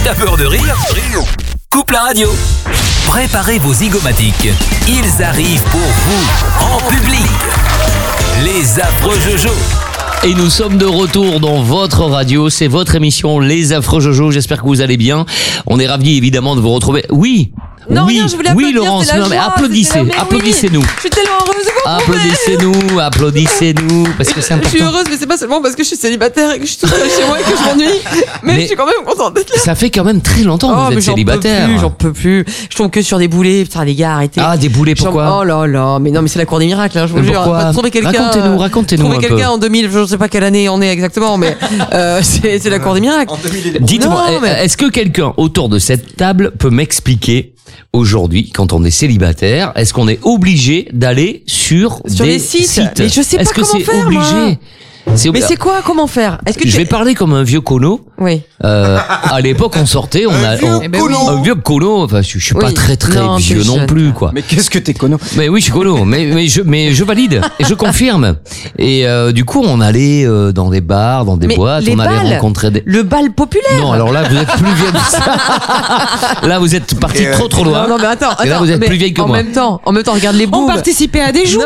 T'as peur de rire? Coupe la radio. Préparez vos zygomatiques. Ils arrivent pour vous, en public. Les affreux Jojo. Et nous sommes de retour dans votre radio, c'est votre émission Les Affreux Jojo, j'espère que vous allez bien. On est ravis évidemment de vous retrouver. Oui. Non, oui, rien, je voulais oui applaudir, Laurence, c'est la non, mais joie, applaudissez-nous. Je suis tellement heureuse de vous retrouver. Applaudissez-nous, parce que c'est important. Je suis heureuse, mais c'est pas seulement parce que je suis célibataire et que je suis toute seule chez moi et que je m'ennuie. Mais je suis quand même contente d'être là. Ça fait quand même très longtemps que vous êtes célibataire. J'en peux plus. Je tombe que sur des boulets. Putain, les gars, arrêtez. Ah, des boulets, pourquoi? Oh là là, mais non, mais c'est la cour des miracles, hein, je vous jure. Pourquoi? Trouver quelqu'un. Racontez-nous un peu. Trouver quelqu'un en 2000, je sais pas quelle année on est exactement, mais c'est la cour des miracles. Dites-moi, est-ce que quelqu'un autour de cette table peut m'expliquer aujourd'hui, quand on est célibataire, est-ce qu'on est obligé d'aller sur des les sites? Mais je sais pas comment faire, Est-ce que c'est obligé? Mais c'est quoi? Comment faire? Est-ce que je vais parler comme un vieux cono. Oui. À l'époque, on sortait, un vieux cono. Enfin, je suis pas très vieux non plus, quoi. Mais qu'est-ce que t'es cono? Mais oui, je suis cono. Mais je valide et je confirme. Et du coup, on allait dans des bars, dans des boîtes, on allait rencontrer des. Le bal populaire. Non, alors là, vous êtes plus vieille que ça. Là, vous êtes parti trop loin. Non, mais attends. Et là, vous êtes plus vieille que moi. En même temps, regarde les boules. On participait à des joutes.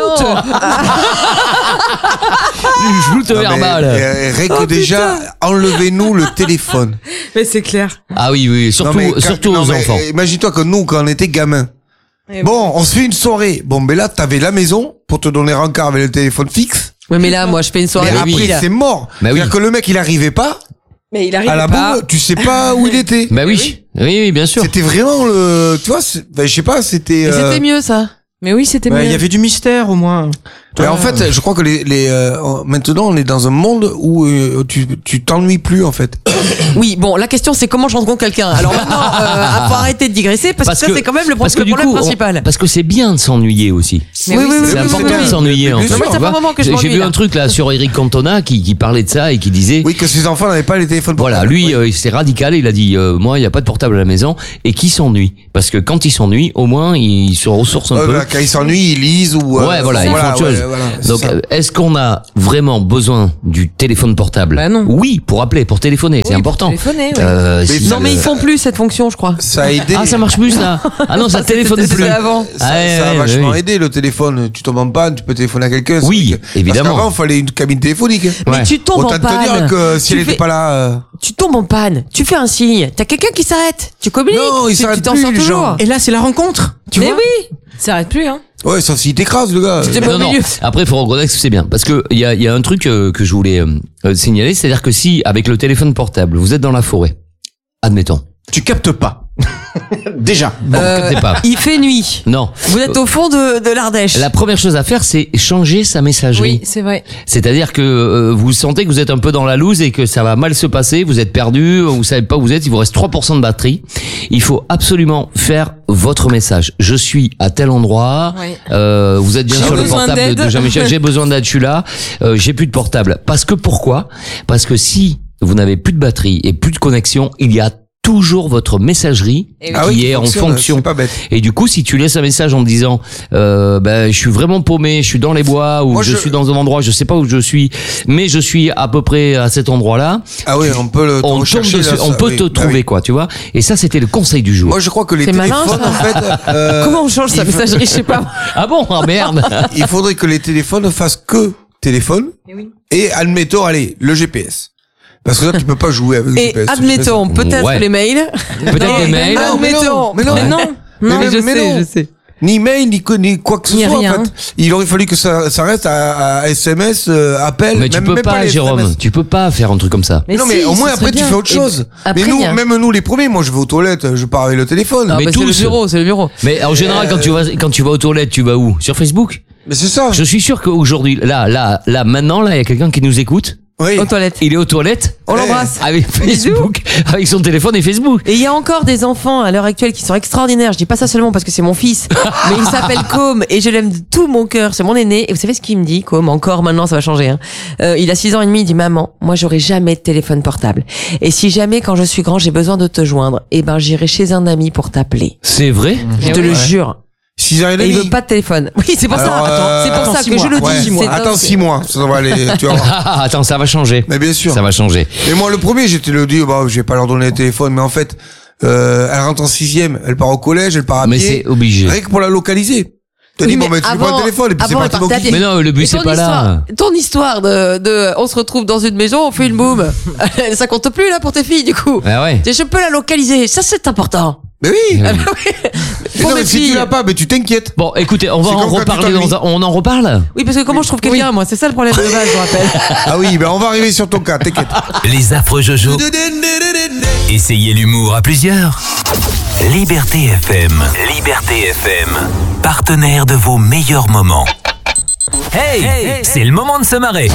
Joute verbale. Rien que déjà, enlevez-nous le téléphone. Mais c'est clair. Ah oui, surtout aux enfants. Imagine-toi que nous, quand on était gamins, bon, on se fait une soirée. Bon, mais là, t'avais la maison pour te donner rencard avec le téléphone fixe. Oui, mais là, moi, je fais une soirée. Mais après, c'est mort. C'est-à-dire que le mec, il arrivait pas. Mais il arrive à la boule, tu sais pas où il était. Bah oui, bien sûr. C'était vraiment tu vois, je sais pas, c'était. Et c'était mieux, ça. Mais oui, c'était mieux. Il y avait du mystère au moins. Mais en fait, je crois que maintenant on est dans un monde où tu t'ennuies plus en fait. Oui, bon, la question c'est comment je rencontre quelqu'un. Alors maintenant, faut arrêter de digresser parce que ça c'est quand même le problème principal. Parce que c'est bien de s'ennuyer aussi. Oui, c'est important de s'ennuyer. En fait. Moi, ça fait un moment que je m'ennuie. J'ai vu un truc là sur Eric Cantona qui parlait de ça et qui disait. Oui, que ses enfants n'avaient pas les téléphones portables. Voilà, lui, c'est radical. Il a dit, moi, il y a pas de portable à la maison et qui s'ennuie. Parce que quand il s'ennuie, au moins, il se ressource un peu. Bah, quand il s'ennuie, il lise ou. Ouais, voilà, il faut autre chose. Donc, est-ce qu'on a vraiment besoin du téléphone portable? Bah non. Oui, pour appeler, pour téléphoner, c'est important. Téléphoner, non, mais ils font plus cette fonction, je crois. Ça a aidé. Ah, ça marche plus là. Ah non, ça téléphone plus. Avant. Ça a vachement aidé le téléphone. Tu tombes en panne, tu peux téléphoner à quelqu'un. Oui, évidemment. Parce qu'avant, il fallait une cabine téléphonique. Mais tu tombes en panne. Autant te dire que si elle n'était pas là. Tu tombes en panne, tu fais un signe, t'as quelqu'un qui s'arrête, tu communiques. Non, il s'arrête tu t'en plus, sors toujours. Et là, c'est la rencontre. Tu vois? Oui. Ça arrête plus, hein. Ouais, sauf s'il t'écrase, le gars. Non. Après, il faut reconnaître que c'est bien. Parce que il y a un truc que je voulais signaler, c'est-à-dire que si, avec le téléphone portable, vous êtes dans la forêt, admettons. Tu captes pas. Déjà. Bon, captez pas. Il fait nuit. Non. Vous êtes au fond de l'Ardèche. La première chose à faire, c'est changer sa messagerie. Oui, c'est vrai. C'est-à-dire que vous sentez que vous êtes un peu dans la loose et que ça va mal se passer, vous êtes perdu, vous savez pas où vous êtes, il vous reste 3% de batterie. Il faut absolument faire votre message. Je suis à tel endroit, vous êtes bien sur le portable de Jean-Michel, j'ai besoin d'aide, je suis là, j'ai plus de portable. Pourquoi? Parce que si vous n'avez plus de batterie et plus de connexion, il y a toujours votre messagerie qui est en fonction. C'est pas bête. Et du coup, si tu laisses un message en me disant je suis vraiment paumé, je suis dans les bois ou je suis dans un endroit, je sais pas où je suis, mais je suis à peu près à cet endroit-là. Ah oui, on peut te trouver quoi, tu vois. Et ça, c'était le conseil du jour. Moi, je crois que les téléphones, en fait, comment on change sa messagerie, je sais pas. Ah bon, ah merde. Il faudrait que les téléphones ne fassent que téléphone et admettons, allez, le GPS. Parce que là, tu peux pas jouer avec le GPS. Et admettons, peut-être les mails. Peut-être les mails. Admettons. Mais non. Je sais. Ni mail, ni quoi que ce soit, en fait. Il aurait fallu que ça reste à SMS, appel. Mais tu peux pas, Jérôme. Tu peux pas faire un truc comme ça. Non, mais au moins, après, tu fais autre chose. Mais nous, même nous, les premiers, moi, je vais aux toilettes, je pars avec le téléphone. Mais c'est le bureau. Mais en général, quand tu vas aux toilettes, tu vas où? Sur Facebook? Mais c'est ça. Je suis sûr qu'aujourd'hui, maintenant, il y a quelqu'un qui nous écoute. Oui. Aux toilettes. Il est aux toilettes. On l'embrasse. Avec Facebook, avec son téléphone et Facebook. Et il y a encore des enfants à l'heure actuelle qui sont extraordinaires. Je dis pas ça seulement parce que c'est mon fils, mais il s'appelle Com et je l'aime de tout mon cœur. C'est mon aîné. Et vous savez ce qu'il me dit, Com? Encore maintenant, ça va changer. Hein. Il a 6 ans et demi. Il dit maman, moi j'aurai jamais de téléphone portable. Et si jamais quand je suis grand j'ai besoin de te joindre, j'irai chez un ami pour t'appeler. C'est vrai? Je te le jure. 6 ans et Et demi. il veut pas de téléphone. Oui, c'est pour ça. Alors, Attends, c'est pour ça que je le dis. Ouais, C'est attends 6 mois, ça va aller, tu vas voir. Attends, ça va changer. Mais bien sûr. Ça va changer. Et moi, le premier, j'étais le dit, bah, je vais pas leur donner le téléphone, mais en fait, elle rentre en 6e, elle part au collège, elle part à Mais pied. c'est obligé. Rien que pour la localiser. T'as Oui, dit, bon, mais mais tu lui prends le téléphone, et puis c'est avant, parti elle mon partait à kiki. pied. Mais non, le but Et c'est ton pas là. Ton histoire de on se retrouve dans une maison, on fait une boum. Ça compte plus là pour tes filles du coup. Ah ouais. Je peux la localiser, ça c'est important. Mais oui. Ah Mais Pour non, mes mais si filles. tu l'as pas, mais tu t'inquiètes. Bon, écoutez, on va C'est en comme quand tu reparler t'ennuies. on en reparle? Oui, parce que comment je trouve quelqu'un, moi, c'est ça le problème de base, je vous rappelle. Ah oui, ben, on va arriver sur ton cas, t'inquiète. Les affreux Jojo. Essayez l'humour à plusieurs. Liberté FM. Liberté FM. Partenaire de vos meilleurs moments. Hey, c'est le moment de se marrer.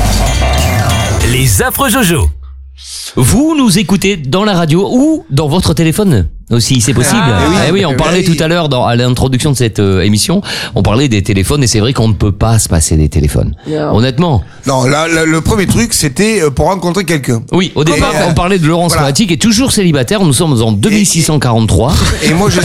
Les affreux Jojo. Vous nous écoutez dans la radio ou dans votre téléphone aussi, c'est possible. Ah, Eh oui, on oui. parlait tout à l'heure à l'introduction de cette émission, on parlait des téléphones et c'est vrai qu'on ne peut pas se passer des téléphones. Non. Honnêtement. Non, là, le premier truc, c'était pour rencontrer quelqu'un. Oui, au départ, Et, on parlait de Laurence voilà. Fatik qui est toujours célibataire. Nous sommes en 2643. Et moi,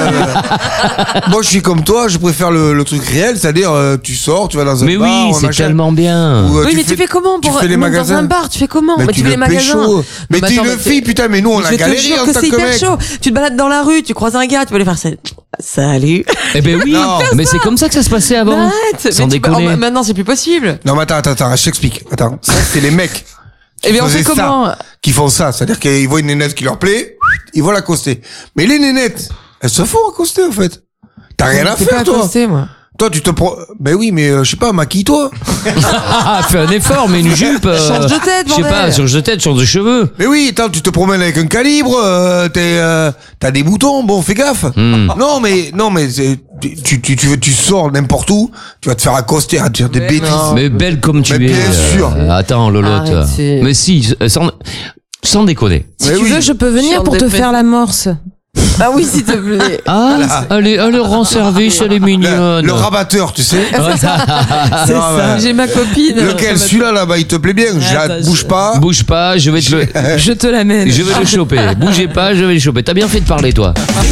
moi, je suis comme toi, je préfère le truc réel, c'est-à-dire, tu sors, tu vas dans un Mais bar, oui, un c'est machin, tellement bien. ou, Oui, mais tu fais comment tu pour fais les même dans magasins. un bar, tu fais comment? Mais Tu tu fais les le magasins. pécho. Mais Non, t'es attends, une fille, putain, mais nous, on Je a te galéré jure en que tant c'est que hyper mec. chaud. Tu te balades dans la rue, tu croises un gars, tu peux lui faire salut. Eh ben oui, Non. mais c'est comme ça que ça se passait avant. Arrête. Sans Mais tu peux- déconner. oh, maintenant c'est plus possible. Non, mais attends, je t'explique. Attends, ça, c'est les mecs. Eh bien on fait faisaient ça, comment? qui font ça. C'est-à-dire qu'ils voient une nénette qui leur plaît, ils vont l'accoster. Mais les nénettes, elles se font accoster, en fait. T'as rien à C'est faire, pas toi. accosté, moi. Toi, tu te ben oui, mais je sais pas, maquille-toi. Ah, fais un effort, mais une jupe. Change de tête, Je sais bordel. pas, change de tête, change de cheveux. Mais oui, attends, tu te promènes avec un calibre, t'as des boutons, bon, fais gaffe. Non, mais tu sors n'importe où, tu vas te faire accoster, à dire des Mais bêtises. non. Mais belle comme tu Mais es. bien sûr. Attends, Lolotte. Arrêtez. Mais si, sans déconner. Si Mais tu oui. veux, je peux Je suis venir en pour te dépression. faire l'amorce. Ah oui, s'il te plaît. Ah, elle rend service, elle est mignonne. Le rabatteur, tu sais. C'est Non, ça. mais- J'ai ma copine. Lequel, celui-là, là-bas, il te plaît bien. Bouge pas. Bouge pas, je vais te le, Je te l'amène. je vais le choper. Bougez pas, je vais le choper. T'as bien fait de parler, toi.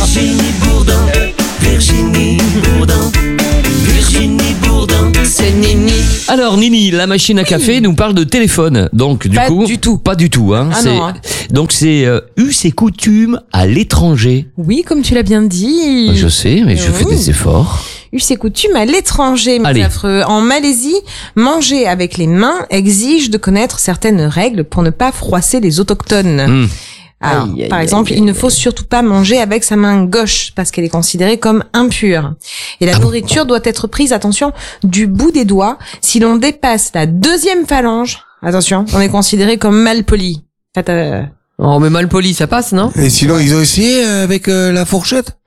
C'est Nini. Alors, Nini, la machine à café nous parle de téléphone. Donc, du Pas coup. du tout. Pas du tout, hein. Ah C'est- non, hein. Donc, c'est us et coutumes à l'étranger. Oui, comme tu l'as bien dit. Je sais, mais je fais Oui. des efforts. Us et coutumes à l'étranger, mes Allez. affreux. En Malaisie, manger avec les mains exige de connaître certaines règles pour ne pas froisser les autochtones. Hmm. Alors, Aïe, aïe, par aïe, exemple, aïe, il ne faut surtout pas manger avec sa main gauche parce qu'elle est considérée comme impure. Et la nourriture doit être prise, attention, du bout des doigts. Si l'on dépasse la deuxième phalange, attention, on est considéré comme mal poli. Faites, Oh, mais mal poli, ça passe, non? Et sinon, ils ont essayé avec la fourchette.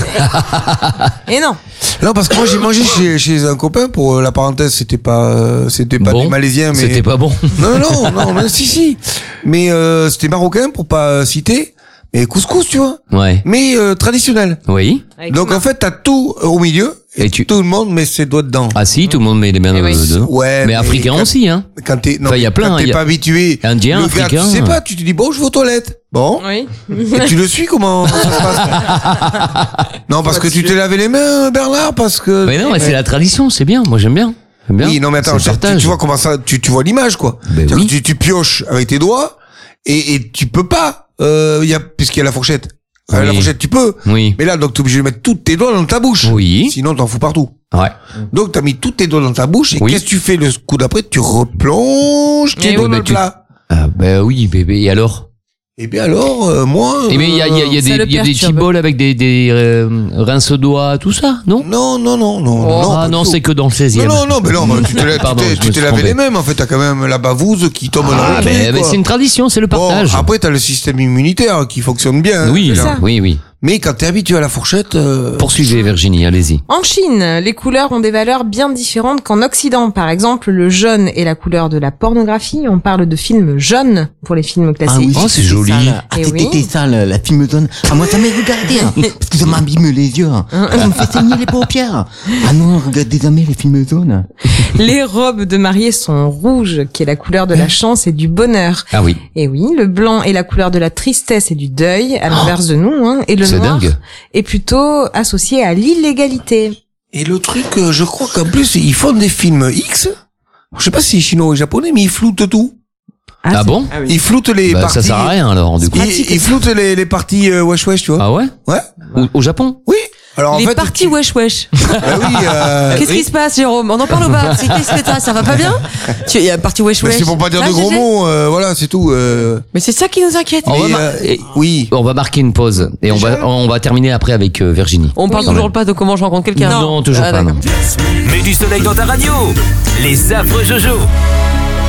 Et non. Non, parce que moi, j'ai mangé chez un copain pour la parenthèse, c'était pas Bon. des Malaisiens, mais C'était pas bon. non, mais si. Mais c'était marocain pour pas citer, mais couscous, tu vois. Ouais. Mais traditionnel. Oui. Donc en fait, t'as tout au milieu et, Et tu- tout le monde met ses doigts dedans. Ah si, tout le monde met les mains Eh oui. dedans. Ouais, Mais africain quand- aussi, hein. Quand t'es Enfin, il y a plein, quand il t'es y a- pas habitué. Indien, le gars, africain. tu sais pas, tu te dis bon, je vais aux toilettes. Bon. Oui. Et tu le suis comment ça se passe? Non, parce que tu t'es lavé les mains, Bernard, parce que. Mais non, mais c'est la tradition, c'est bien. Moi, j'aime bien. J'aime bien. Oui, non, mais attends, C'est le tu partage. vois comment ça, tu vois l'image, quoi. Ben C'est-à-dire oui. que tu pioches avec tes doigts et tu peux pas, puisqu'il y a la fourchette. Oui. La fourchette, tu peux. Oui. Mais là, donc, t'es obligé de mettre tous tes doigts dans ta bouche. Oui. Sinon, t'en fous partout. Ouais. Donc, t'as mis tous tes doigts dans ta bouche et Oui. qu'est-ce que tu fais le coup d'après? Tu replonges tes Eh doigts oui, dans mais le tu- plat. Ah, ben oui, bébé. Et alors? Eh bien alors, moi. Eh bien, il y a ça le des petits perturbe. bols avec des rince-doigts, tout ça, non? Non. Ah non, plutôt. c'est que dans le 16e. Non, mais tu t'es Pardon, je me suis lavé trompé. les mains, en fait, t'as quand même la bavouze qui tombe dans Ah, le truc, mais quoi. c'est une tradition, c'est le partage. Bon, après, t'as le système immunitaire qui fonctionne bien. hein, oui, là. ça. oui. Mais quand t'es habitué à la fourchette, Poursuivez, Virginie, allez-y. En Chine, les couleurs ont des valeurs bien différentes qu'en Occident. Par exemple, le jaune est la couleur de la pornographie. On parle de films jaunes pour les films classés. Oh, c'est joli. Ça, là. Ah, Eh c'était oui. ça, la film zone. Ah, moi, ça m'a regardé, hein, parce que ça m'abîme les yeux. Hein. Ça me fait saigner les paupières. Ah non, regardez jamais les films zones. Les robes de mariée sont rouges, qui est la couleur de la chance et du bonheur. Ah oui, Et oui, le blanc est la couleur de la tristesse et du deuil, à l'inverse de nous, hein. Et le c'est noir dingue. est plutôt associé à l'illégalité. Et le truc, je crois qu'en plus, ils font des films X. Je sais pas si c'est chinois ou japonais, mais ils floutent tout. Ah bon? Ils floutent les parties. Ça sert à rien alors, du coup. Ils floutent les parties wesh wesh, tu vois. Ah ouais? Ouais. Au Japon? Oui. Alors, les en fait, parties wesh wesh. oui, Qu'est-ce qui se passe, Jérôme? On en parle ou pas? Qu'est-ce que t'as? Ça va pas bien? Il y a partie wesh wesh. c'est pour pas dire de gros mots, voilà, c'est tout. Mais c'est ça qui nous inquiète. Oui. On va marquer une pause et on va terminer après avec Virginie. On parle toujours pas de comment je rencontre quelqu'un. Non, toujours pas. Non. Mets du soleil dans ta radio. Les affreux Jojo.